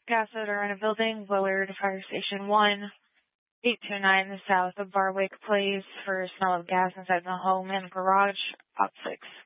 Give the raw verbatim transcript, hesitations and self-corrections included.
Gas odor in a building. Willard Fire Station one. eight two nine south of Barwick Place for smell of gas inside the home and garage. Op six.